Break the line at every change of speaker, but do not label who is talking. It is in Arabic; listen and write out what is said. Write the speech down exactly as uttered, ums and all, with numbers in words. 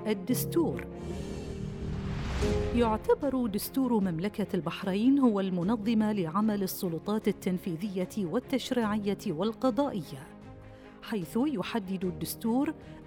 الدستور. يعتبر دستور مملكة البحرين هو المنظم لعمل السلطات التنفيذية والتشريعية والقضائية، حيث يحدد الدستور